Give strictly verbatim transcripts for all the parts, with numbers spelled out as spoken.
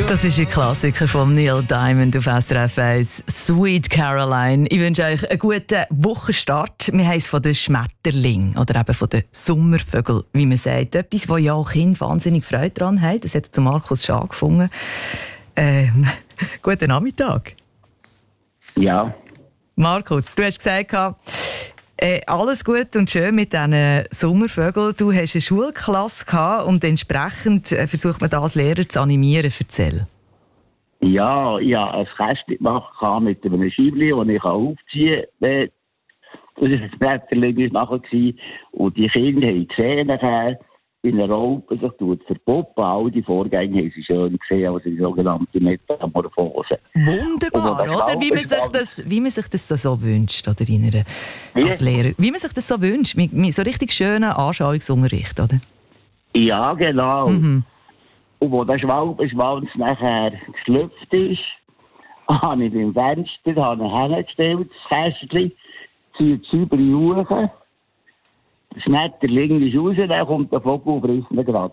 Das ist ein Klassiker von Neil Diamond auf S R F eins, Sweet Caroline. Ich wünsche euch einen guten Wochenstart. Wir haben es von den Schmetterlingen oder eben von den Sommervögeln, wie man sagt. Etwas, wo ja auch Kinder wahnsinnig Freude daran haben. Das hat der Markus schon angefangen. Ähm, guten Nachmittag. Ja. Markus, du hast gesagt, äh, alles gut und schön mit diesen Sommervögeln. Du hast eine Schulklasse gehabt und entsprechend äh, versucht man das Lehrer zu animieren. Erzähl. Ja, ich hatte ein Kästchen gemacht mit einem Scheibchen, das ich aufziehen kann. Das war ein Blätterchen nachher. Und die Kinder haben gesehen, nachher, in der Raupe sich verpuppen. All die Vorgänge haben sie schön gesehen, also die sogenannte Metamorphose. Wunderbar, oder? Wie man, sich das, wie man sich das so wünscht, oder? In einer, als Lehrer. Wie man sich das so wünscht. Mit, mit so richtig schönen Anschauungsunterricht, oder? Ja, genau. Mhm. Und wo der Schwalbenschwanz nachher geschlüpft ist, habe ich beim Fenster habe ich hingestellt, das Kästchen, ziehe die Säubere hoch. Der Schmetterling ist raus, dann kommt der Vogel und frisst ihn gerade.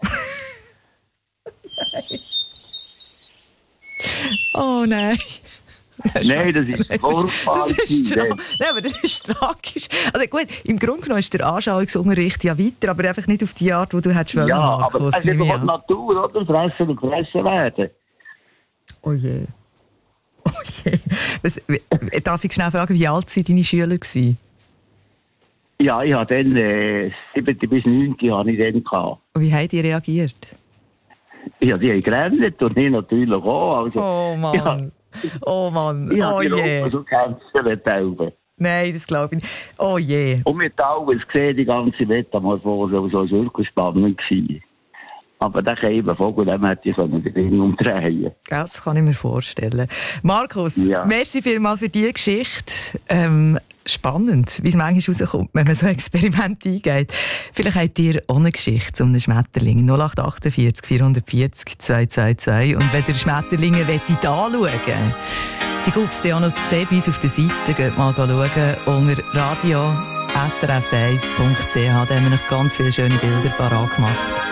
Oh nein. Das nein, das ist furchtbar. Das ist tra- nein, aber das ist tragisch. Also gut, im Grunde genommen ist der Anschauungsunterricht ja weiter, aber einfach nicht auf die Art, die du hättest wollen, ja, Markus. Aber es ist einfach die Natur, oder? Fressen und gefressen werden. Oh je. Oh je. Was, darf ich schnell fragen, wie alt waren deine Schüler gewesen? Ja, ich hatte dann äh, siebte bis neunte habe ich dann gehabt. Und wie haben die reagiert? Ja, die haben gerannt und ich natürlich auch. Also, oh Mann. Ja, oh Mann. Ich oh habe je. so gekämpft mit Tauben. Nein, das glaube ich nicht. Oh je. Und mit Tauben gesehen, die ganze Metamorphose, so war wirklich spannend gewesen. Aber der eben Vogel, dem hätte ich den Ring umdrehen. Das kann ich mir vorstellen. Markus, ja. Merci vielmals für diese Geschichte. Ähm, spannend, wie es manchmal rauskommt, wenn man so ein Experiment eingeht. Vielleicht habt ihr auch eine Geschichte um einen Schmetterling. null acht achtundvierzig vierhundertvierzig zweihundertzweiundzwanzig. Und wenn ihr Schmetterlinge anschauen wollt, die gibt es auch noch zu sehen bei uns auf der Seite. Geht mal schauen unter radio s r f eins punkt c h. Da haben wir noch ganz viele schöne Bilder parat gemacht.